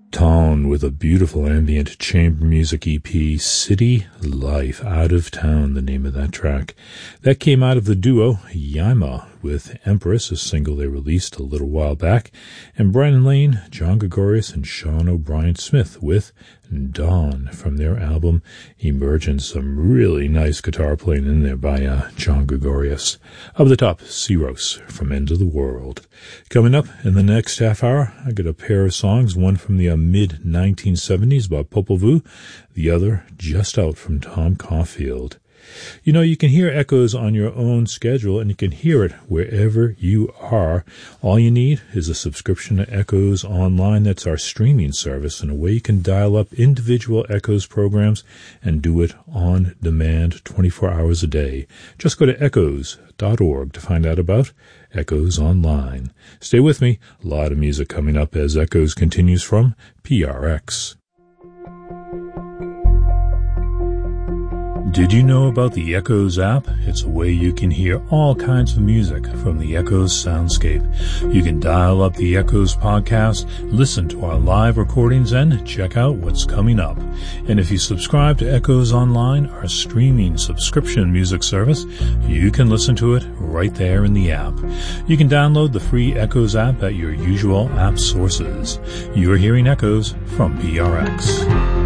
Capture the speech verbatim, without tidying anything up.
Tone with a beautiful ambient chamber music E P, City Life, Out of Town, the name of that track. That came out of the duo Yaima with Empress, a single they released a little while back, and Brandon Lane, John Gregorius, and Sean O'Brien Smith with Dawn from their album Emergence. Some really nice guitar playing in there by uh, John Gregorius. Up the top, Ciros from End of the World. Coming up in the next half hour, I got a pair of songs, one from the uh, mid nineteen seventies by Popol Vuh, the other just out from Tom Caulfield. You know, you can hear Echoes on your own schedule, and you can hear it wherever you are. All you need is a subscription to Echoes Online. That's our streaming service, and a way you can dial up individual Echoes programs and do it on demand twenty-four hours a day. Just go to echoes dot org to find out about Echoes Online. Stay with me. A lot of music coming up as Echoes continues from P R X. Did you know about the Echoes app? It's a way you can hear all kinds of music from the Echoes soundscape. You can dial up the Echoes podcast, listen to our live recordings, and check out what's coming up. And if you subscribe to Echoes Online, our streaming subscription music service, you can listen to it right there in the app. You can download the free Echoes app at your usual app sources. You're hearing Echoes from P R X.